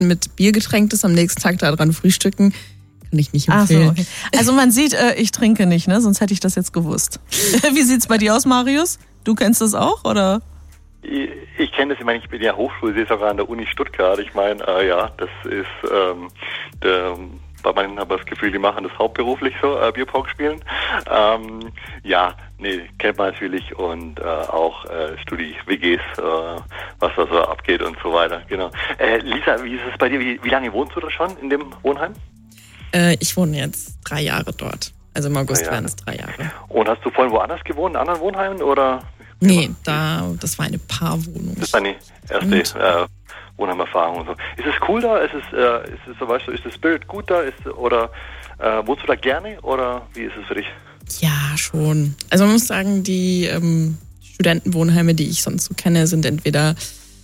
mit Bier getränkt ist, am nächsten Tag daran frühstücken, kann ich nicht empfehlen. Ach so, okay. Also man sieht, ich trinke nicht, ne? Sonst hätte ich das jetzt gewusst. Wie sieht's bei dir aus, Marius? Du kennst das auch, oder? Ich kenne das, ich meine, ich bin ja Hochschulseelsorger an der Uni Stuttgart. Ich meine, das ist, bei manchen habe ich das Gefühl, die machen das hauptberuflich so, Bierpong spielen. Kennt man natürlich und auch Studi-WGs, was da so abgeht und so weiter, genau. Lisa, wie ist es bei dir? Wie lange wohnst du da schon in dem Wohnheim? Ich wohne jetzt 3 Jahre dort. Also im August werden es 3 Jahre. Und hast du vorhin woanders gewohnt, in anderen Wohnheimen, oder? Nee, das war eine Paarwohnung. Das war eine erste Wohnheimerfahrung und so. Ist es cool da? Ist es so, weißt du, ist das Bild gut da? Wohnst du da gerne oder wie ist es für dich? Ja, schon. Also man muss sagen, die Studentenwohnheime, die ich sonst so kenne, sind entweder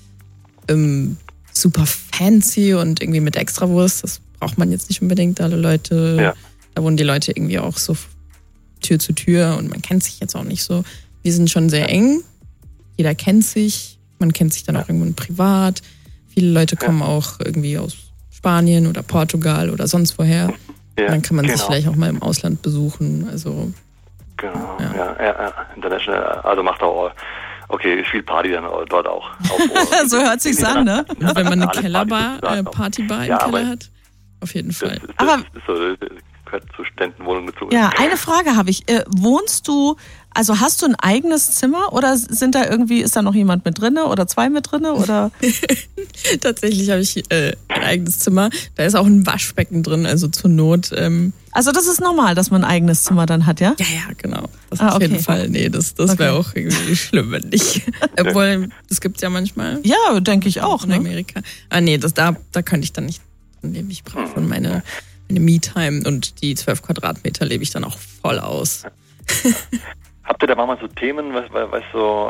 super fancy und irgendwie mit Extrawurst. Das braucht man jetzt nicht unbedingt. Da wohnen die Leute irgendwie auch so Tür zu Tür und man kennt sich jetzt auch nicht so. Wir sind schon sehr eng. Jeder kennt sich. Man kennt sich dann auch irgendwann privat. Viele Leute kommen auch irgendwie aus Spanien oder Portugal oder sonst woher. Ja, dann kann man sich vielleicht auch mal im Ausland besuchen. Also, genau, international. Also macht auch, okay, viel Party dann dort auch. So hört sich's an, ne? Und wenn man eine Kellerbar, Partybar im Keller hat, auf jeden Fall. Das ist so, gehört zur Studentenwohnung dazu. Ja, eine Frage habe ich. Wohnst du, also hast du ein eigenes Zimmer oder ist da noch jemand mit drinne oder 2 mit drinne oder? Tatsächlich habe ich ein eigenes Zimmer. Da ist auch ein Waschbecken drin, also zur Not. Also das ist normal, dass man ein eigenes Zimmer dann hat, ja? Ja, genau. Das auf jeden Fall. Nee, das wäre auch irgendwie schlimm, wenn nicht. Obwohl, das gibt's ja manchmal. Ja, denke ich auch, in Amerika. Nee, da könnte ich dann nicht leben. Ich brauche von meine Me-Time und die 12 Quadratmeter lebe ich dann auch voll aus. Habt ihr da manchmal so Themen, was so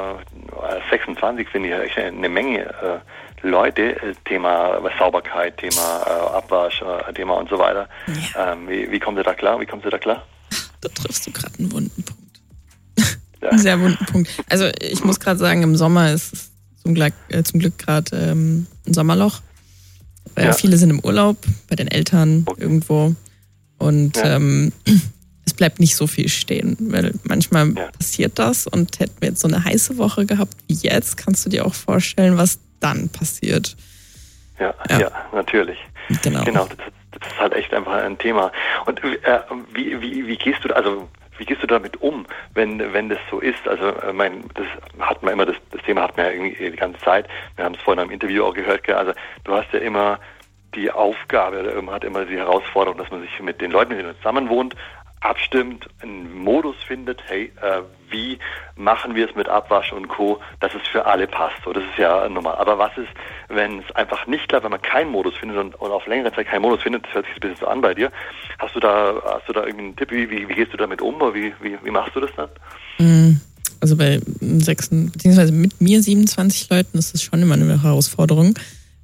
26 finde ich echt eine Menge Leute, Thema Sauberkeit, Thema Abwasch, Thema und so weiter. Ja. Wie kommt ihr da klar? Da triffst du gerade einen wunden Punkt. Ja. Einen sehr wunden Punkt. Also ich muss gerade sagen, im Sommer ist es zum Glück gerade ein Sommerloch. Viele sind im Urlaub, bei den Eltern irgendwo. Und es bleibt nicht so viel stehen, weil manchmal passiert das. Und hätten wir jetzt so eine heiße Woche gehabt wie jetzt, kannst du dir auch vorstellen, was dann passiert. Ja, natürlich. Genau, das ist halt echt einfach ein Thema. Und wie gehst du damit um, wenn das so ist? Also das hat man immer, das Thema hat man ja irgendwie die ganze Zeit. Wir haben es vorhin im Interview auch gehört. Also du hast ja immer die Aufgabe oder man hat immer die Herausforderung, dass man sich mit den Leuten, mit denen man zusammen wohnt, abstimmt, einen Modus findet, hey, wie machen wir es mit Abwasch und Co., dass es für alle passt. So, das ist ja normal. Aber was ist, wenn es einfach nicht klappt, wenn man keinen Modus findet und auf längere Zeit keinen Modus findet, das hört sich ein bisschen so an bei dir. Hast du da irgendeinen Tipp, wie gehst du damit um oder wie machst du das dann? Also bei 6, beziehungsweise mit mir 27 Leuten ist das schon immer eine Herausforderung.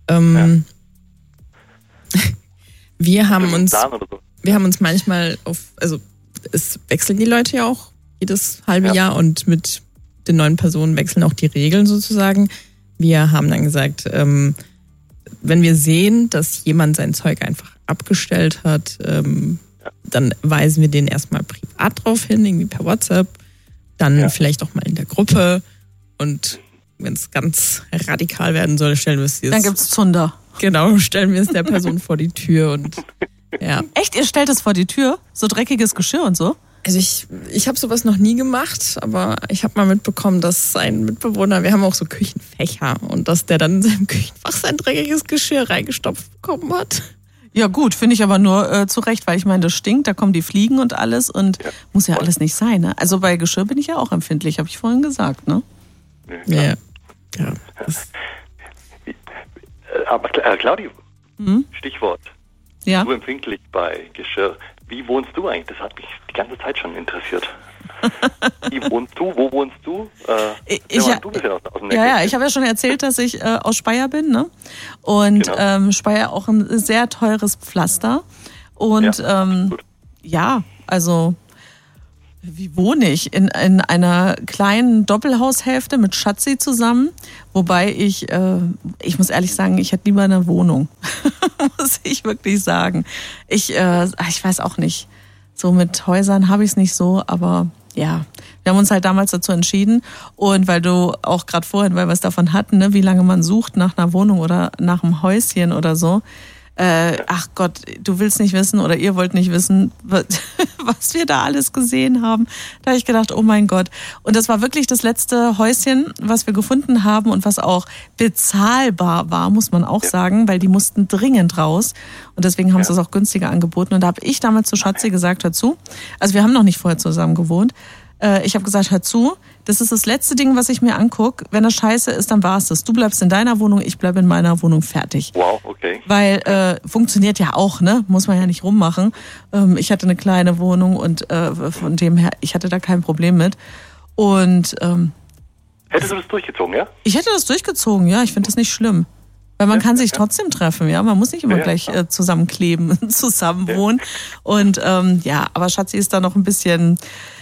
Wir haben uns manchmal es wechseln die Leute ja auch jedes halbe Jahr und mit den neuen Personen wechseln auch die Regeln sozusagen. Wir haben dann gesagt, wenn wir sehen, dass jemand sein Zeug einfach abgestellt hat, dann weisen wir den erstmal privat drauf hin, irgendwie per WhatsApp, dann vielleicht auch mal in der Gruppe und wenn es ganz radikal werden soll, stellen wir es jetzt. Dann gibt's Zunder. Genau, stellen wir es der Person vor die Tür und ja. Echt? Ihr stellt es vor die Tür? So dreckiges Geschirr und so? Also ich habe sowas noch nie gemacht, aber ich habe mal mitbekommen, dass ein Mitbewohner, wir haben auch so Küchenfächer und dass der dann in seinem Küchenfach sein dreckiges Geschirr reingestopft bekommen hat. Ja gut, finde ich aber nur zu Recht, weil ich meine, das stinkt, da kommen die Fliegen und alles und muss ja alles nicht sein. Ne? Also bei Geschirr bin ich ja auch empfindlich, habe ich vorhin gesagt, ne? Ja. Aber Claudia, Stichwort. Ja. Du empfindlich bei Geschirr. Wie wohnst du eigentlich? Das hat mich die ganze Zeit schon interessiert. Wie wohnst du? Wo wohnst du? Du bist ja aus dem Ja, ich habe ja schon erzählt, dass ich aus Speyer bin, ne? Und Speyer auch ein sehr teures Pflaster. Und also Wie wohne ich? In einer kleinen Doppelhaushälfte mit Schatzi zusammen. Wobei ich muss ehrlich sagen, ich hätte lieber eine Wohnung. Muss ich wirklich sagen. Ich weiß auch nicht. So mit Häusern habe ich es nicht so, aber ja. Wir haben uns halt damals dazu entschieden. Und weil du auch gerade vorhin, weil wir es davon hatten, ne, wie lange man sucht nach einer Wohnung oder nach einem Häuschen oder so. Ach Gott, du willst nicht wissen oder ihr wollt nicht wissen, was wir da alles gesehen haben. Da habe ich gedacht, oh mein Gott. Und das war wirklich das letzte Häuschen, was wir gefunden haben und was auch bezahlbar war, muss man auch sagen, weil die mussten dringend raus. Und deswegen haben sie es auch günstiger angeboten. Und da habe ich damals zu Schatzi gesagt, hör zu. Also wir haben noch nicht vorher zusammen gewohnt. Ich habe gesagt, hör zu, das ist das letzte Ding, was ich mir angucke. Wenn das scheiße ist, dann war es das. Du bleibst in deiner Wohnung, ich bleibe in meiner Wohnung, fertig. Wow, okay. Weil funktioniert ja auch, ne? Muss man ja nicht rummachen. Ich hatte eine kleine Wohnung und von dem her, ich hatte da kein Problem mit. Und hättest du das durchgezogen, ja? Ich hätte das durchgezogen, ja. Ich finde das nicht schlimm. Weil man kann sich trotzdem treffen, ja. Man muss nicht immer gleich zusammenkleben, zusammen wohnen. Und aber Schatzi ist da noch ein bisschen...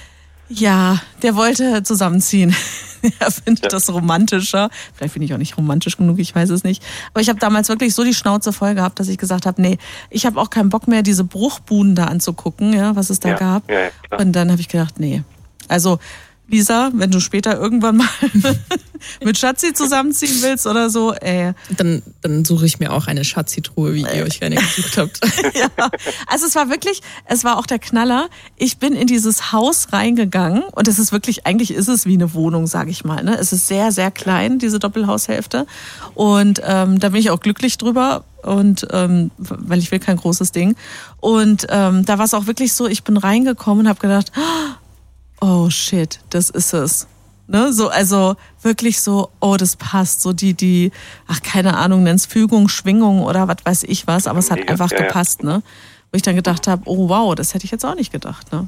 Ja, der wollte zusammenziehen. Er findet das romantischer. Vielleicht bin ich auch nicht romantisch genug, ich weiß es nicht. Aber ich habe damals wirklich so die Schnauze voll gehabt, dass ich gesagt habe, nee, ich habe auch keinen Bock mehr, diese Bruchbuden da anzugucken, ja, was es da gab. Ja, und dann habe ich gedacht, nee. Also Lisa, wenn du später irgendwann mal mit Schatzi zusammenziehen willst oder so, Dann suche ich mir auch eine Schatzi-Truhe, wie ihr euch gerne gesucht habt. Ja, also es war auch der Knaller. Ich bin in dieses Haus reingegangen und es ist wirklich, eigentlich ist es wie eine Wohnung, sage ich mal. Ne? Es ist sehr, sehr klein, diese Doppelhaushälfte. Und da bin ich auch glücklich drüber. Und weil ich will kein großes Ding. Und da war es auch wirklich so, ich bin reingekommen und habe gedacht, oh shit, das ist es. Ne? So, also wirklich so, oh, das passt. So keine Ahnung, nenn's Fügung, Schwingung oder was weiß ich was, aber es hat einfach gepasst, ne? Wo ich dann gedacht habe, oh wow, das hätte ich jetzt auch nicht gedacht, ne?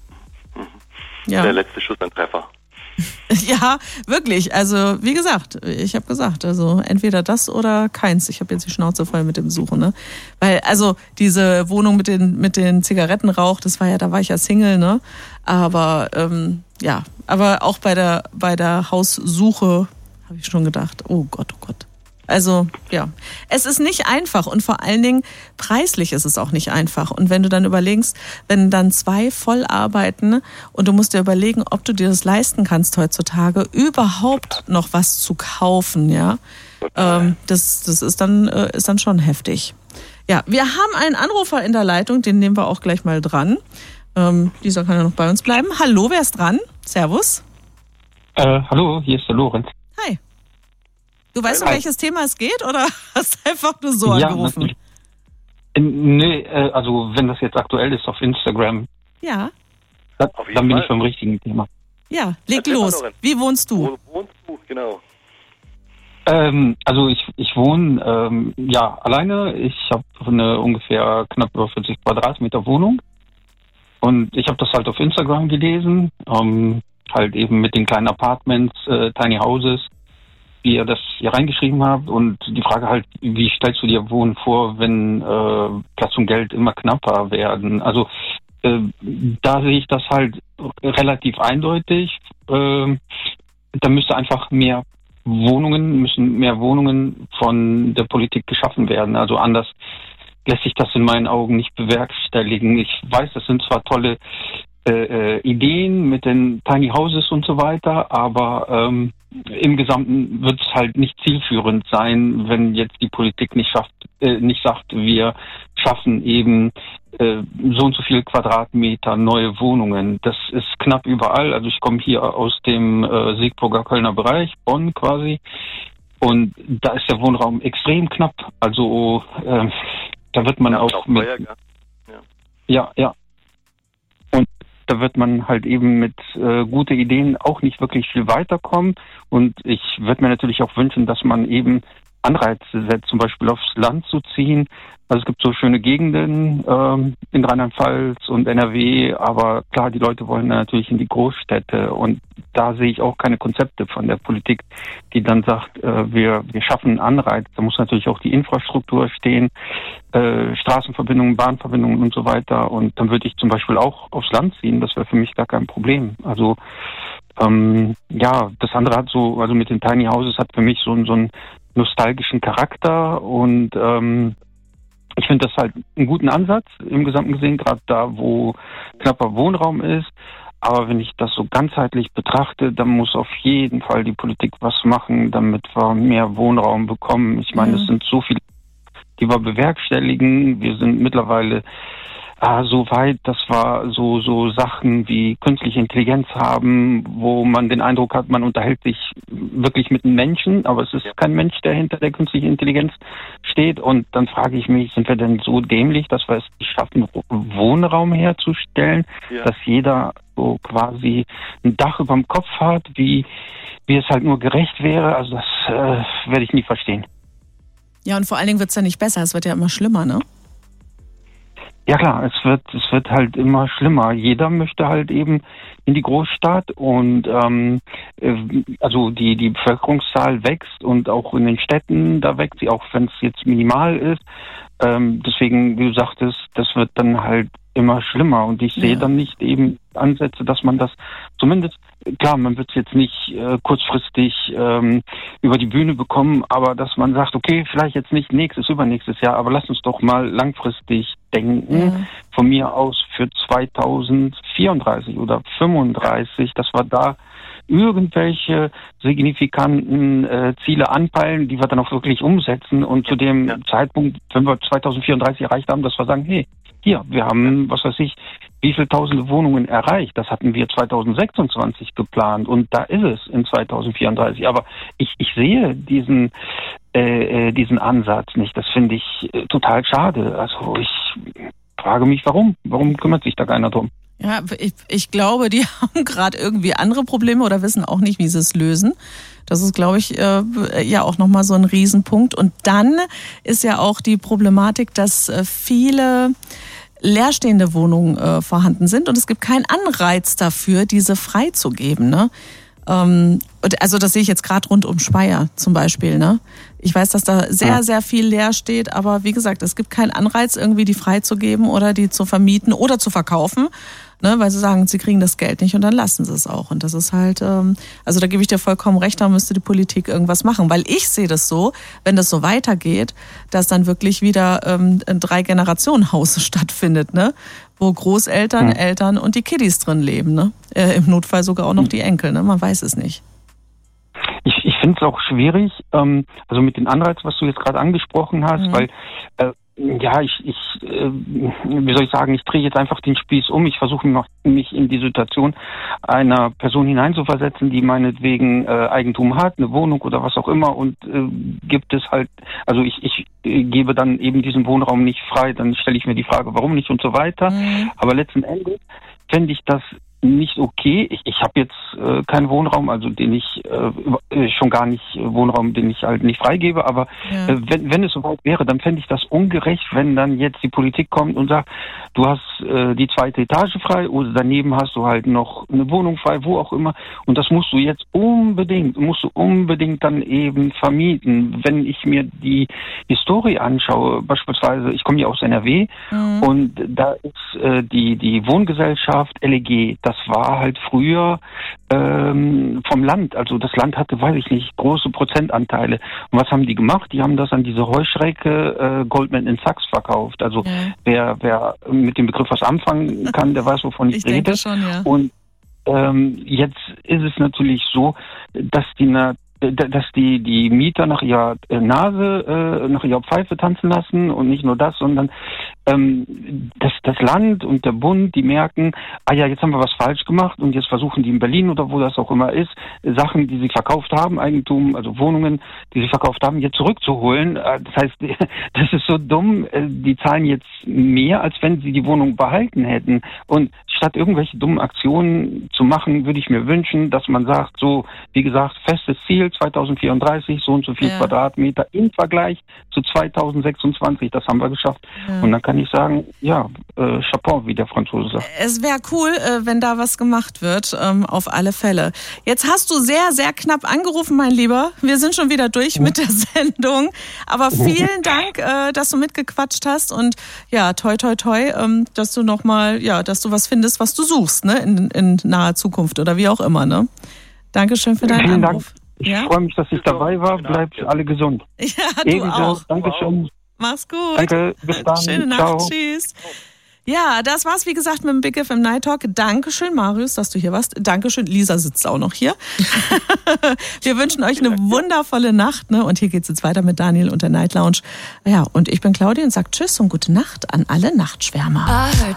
Ja. Der letzte Schuss, ein Treffer. Ja, wirklich. Also, wie gesagt, ich habe gesagt, also entweder das oder keins. Ich habe jetzt die Schnauze voll mit dem Suchen, ne? Weil, also, diese Wohnung mit den Zigarettenrauch, da war ich ja Single, ne? Aber, aber auch bei der Haussuche habe ich schon gedacht, oh Gott, oh Gott. Also, ja. Es ist nicht einfach und vor allen Dingen preislich ist es auch nicht einfach. Und wenn du dann überlegst, wenn dann 2 voll arbeiten und du musst dir überlegen, ob du dir das leisten kannst heutzutage, überhaupt noch was zu kaufen, ja. Das ist dann schon heftig. Ja, wir haben einen Anrufer in der Leitung, den nehmen wir auch gleich mal dran. Dieser kann ja noch bei uns bleiben. Hallo, wer ist dran? Servus. Hallo, hier ist der Lorenz. Hi. Du weißt, um welches Thema es geht oder hast du einfach nur so angerufen? Nee, also wenn das jetzt aktuell ist auf Instagram, dann bin ich beim richtigen Thema. Ja, leg los. Wie wohnst du? Wo wohnst du, genau? Also ich wohne alleine. Ich habe eine ungefähr knapp über 40 Quadratmeter Wohnung. Und ich habe das halt auf Instagram gelesen, halt eben mit den kleinen Apartments, Tiny Houses, wie ihr das hier reingeschrieben habt. Und die Frage halt, wie stellst du dir Wohnen vor, wenn Platz und Geld immer knapper werden? Also da sehe ich das halt relativ eindeutig. Da müsste einfach mehr Wohnungen von der Politik geschaffen werden. Also anders lässt sich das in meinen Augen nicht bewerkstelligen. Ich weiß, das sind zwar tolle Ideen mit den Tiny Houses und so weiter, aber im Gesamten wird es halt nicht zielführend sein, wenn jetzt die Politik nicht sagt, wir schaffen eben so und so viel Quadratmeter neue Wohnungen. Das ist knapp überall. Also ich komme hier aus dem Siegburger Kölner Bereich, Bonn quasi, und da ist der Wohnraum extrem knapp. Also da wird man auch mit... Ja. Und da wird man halt eben mit gute Ideen auch nicht wirklich viel weiterkommen. Und ich würde mir natürlich auch wünschen, dass man eben Anreize setzt, zum Beispiel aufs Land zu ziehen. Also es gibt so schöne Gegenden in Rheinland-Pfalz und NRW, aber klar, die Leute wollen natürlich in die Großstädte und da sehe ich auch keine Konzepte von der Politik, die dann sagt, wir schaffen einen Anreiz. Da muss natürlich auch die Infrastruktur stehen, Straßenverbindungen, Bahnverbindungen und so weiter, und dann würde ich zum Beispiel auch aufs Land ziehen, das wäre für mich gar kein Problem. Also das andere hat so, also mit den Tiny Houses hat für mich so einen nostalgischen Charakter und ich finde das halt einen guten Ansatz im Gesamten gesehen, gerade da, wo knapper Wohnraum ist. Aber wenn ich das so ganzheitlich betrachte, dann muss auf jeden Fall die Politik was machen, damit wir mehr Wohnraum bekommen. Ich meine, es sind so viele, die wir bewerkstelligen. Wir sind mittlerweile so weit, dass wir so Sachen wie künstliche Intelligenz haben, wo man den Eindruck hat, man unterhält sich wirklich mit einem Menschen, aber es ist kein Mensch, der hinter der künstlichen Intelligenz steht. Und dann frage ich mich, sind wir denn so dämlich, dass wir es nicht schaffen, Wohnraum herzustellen, dass jeder so quasi ein Dach über dem Kopf hat, wie es halt nur gerecht wäre? Also das werde ich nie verstehen. Ja, und vor allen Dingen wird es ja nicht besser, es wird ja immer schlimmer, ne? Ja klar, es wird halt immer schlimmer. Jeder möchte halt eben in die Großstadt und also die Bevölkerungszahl wächst und auch in den Städten, da wächst sie, auch wenn es jetzt minimal ist. Deswegen, wie du sagtest, das wird dann halt immer schlimmer und ich sehe dann nicht eben Ansätze, dass man das zumindest, klar, man wird es jetzt nicht kurzfristig über die Bühne bekommen, aber dass man sagt, okay, vielleicht jetzt nicht übernächstes Jahr, aber lass uns doch mal langfristig denken, von mir aus für 2034 oder 35, dass wir da irgendwelche signifikanten Ziele anpeilen, die wir dann auch wirklich umsetzen und zu dem Zeitpunkt, wenn wir 2034 erreicht haben, dass wir sagen, hey, hier, wir haben, was weiß ich, wie viele tausende Wohnungen erreicht. Das hatten wir 2026 geplant und da ist es in 2034. Aber ich sehe diesen Ansatz nicht. Das finde ich total schade. Also ich frage mich, warum? Warum kümmert sich da keiner drum? Ja, ich glaube, die haben gerade irgendwie andere Probleme oder wissen auch nicht, wie sie es lösen. Das ist, glaube ich, ja auch nochmal so ein Riesenpunkt. Und dann ist ja auch die Problematik, dass viele leerstehende Wohnungen vorhanden sind und es gibt keinen Anreiz dafür, diese freizugeben, ne? Also das sehe ich jetzt gerade rund um Speyer zum Beispiel, ne? Ich weiß, dass da sehr, sehr viel leer steht, aber wie gesagt, es gibt keinen Anreiz, irgendwie die freizugeben oder die zu vermieten oder zu verkaufen, ne? Weil sie sagen, sie kriegen das Geld nicht und dann lassen sie es auch. Und das ist halt, also da gebe ich dir vollkommen recht, da müsste die Politik irgendwas machen. Weil ich sehe das so, wenn das so weitergeht, dass dann wirklich wieder ein 3-Generationen-Haus stattfindet, ne? Wo Großeltern, Eltern und die Kiddies drin leben, ne? Im Notfall sogar auch noch die Enkel, ne? Man weiß es nicht. Ich finde es auch schwierig, also mit den Anreizen, was du jetzt gerade angesprochen hast, weil wie soll ich sagen, ich drehe jetzt einfach den Spieß um. Ich versuche mich in die Situation einer Person hineinzuversetzen, die meinetwegen Eigentum hat, eine Wohnung oder was auch immer und gibt es halt, also ich gebe dann eben diesen Wohnraum nicht frei, dann stelle ich mir die Frage, warum nicht und so weiter. Aber letzten Endes fände ich das nicht okay. Ich habe jetzt keinen Wohnraum, also den ich schon gar nicht Wohnraum, den ich halt nicht freigebe, aber wenn es soweit wäre, dann fände ich das ungerecht, wenn dann jetzt die Politik kommt und sagt, du hast die 2. Etage frei oder daneben hast du halt noch eine Wohnung frei, wo auch immer, und das musst du jetzt unbedingt dann eben vermieten. Wenn ich mir die Historie anschaue, beispielsweise, ich komme ja aus NRW und da ist die Wohngesellschaft LEG, das war halt früher vom Land. Also das Land hatte, weiß ich nicht, große Prozentanteile. Und was haben die gemacht? Die haben das an diese Heuschrecke Goldman & Sachs verkauft. Also wer mit dem Begriff was anfangen kann, der weiß, wovon ich rede. Denke schon, ja. Und jetzt ist es natürlich so, dass die Mieter nach ihrer Nase, nach ihrer Pfeife tanzen lassen und nicht nur das, sondern dass das Land und der Bund, die merken, jetzt haben wir was falsch gemacht und jetzt versuchen die in Berlin oder wo das auch immer ist, Sachen, die sie verkauft haben, Eigentum, also Wohnungen, die sie verkauft haben, jetzt zurückzuholen. Das heißt, das ist so dumm, die zahlen jetzt mehr, als wenn sie die Wohnung behalten hätten. Und statt irgendwelche dummen Aktionen zu machen, würde ich mir wünschen, dass man sagt, so, wie gesagt, festes Ziel 2034, so und so viel Quadratmeter im Vergleich zu 2026, das haben wir geschafft. Ja. Und dann kann ich sagen, Chapeau, wie der Franzose sagt. Es wäre cool, wenn da was gemacht wird, auf alle Fälle. Jetzt hast du sehr, sehr knapp angerufen, mein Lieber. Wir sind schon wieder durch mit der Sendung. Aber vielen Dank, dass du mitgequatscht hast und toi, toi, toi, dass du nochmal, dass du was findest, was du suchst, ne, in naher Zukunft oder wie auch immer, ne? Dankeschön für deinen Anruf. Ich freue mich, dass ich dabei war. Bleibt alle gesund. Ja, du ebenso auch. Dankeschön. Mach's gut. Danke, bis dann. Schöne Nacht. Ciao. Tschüss. Ja, das war's, wie gesagt, mit dem Big FM Night Talk. Dankeschön, Marius, dass du hier warst. Dankeschön, Lisa sitzt auch noch hier. Wir wünschen euch eine wundervolle Nacht, ne? Und hier geht's jetzt weiter mit Daniel und der Night Lounge. Ja, und ich bin Claudia und sag Tschüss und gute Nacht an alle Nachtschwärmer.